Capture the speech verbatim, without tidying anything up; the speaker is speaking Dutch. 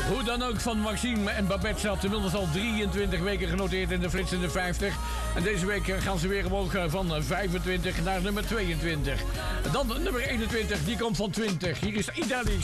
Hoe dan ook, van Maxime en Babette staat inmiddels al drieëntwintig weken genoteerd in de flitsende vijftig. En deze week gaan ze weer omhoog van vijfentwintig naar nummer tweeëntwintig. Dan nummer eenentwintig, die komt van twintig. Hier is Idalisch.